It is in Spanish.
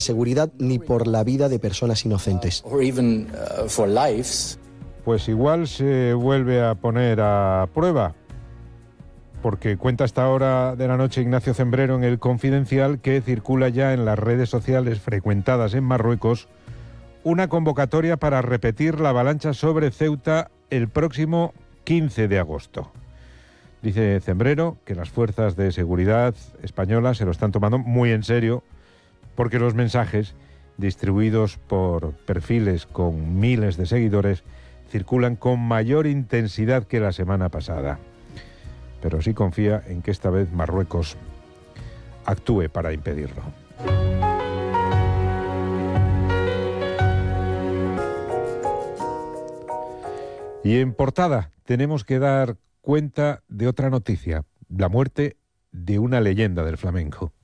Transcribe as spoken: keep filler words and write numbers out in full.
seguridad ni por la vida de personas inocentes. Pues igual se vuelve a poner a prueba, porque cuenta esta hora de la noche Ignacio Zembrero en El Confidencial que circula ya en las redes sociales frecuentadas en Marruecos una convocatoria para repetir la avalancha sobre Ceuta el próximo quince de agosto. Dice Zembrero que las fuerzas de seguridad españolas se lo están tomando muy en serio, porque los mensajes distribuidos por perfiles con miles de seguidores circulan con mayor intensidad que la semana pasada. Pero sí confía en que esta vez Marruecos actúe para impedirlo. Y en portada tenemos que dar cuenta de otra noticia, la muerte de una leyenda del flamenco.